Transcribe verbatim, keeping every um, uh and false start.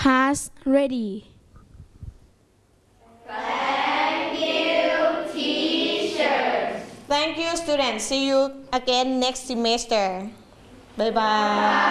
Class ready. Thank you, teacher. Thank you, students. See you again next semester. Bye-bye.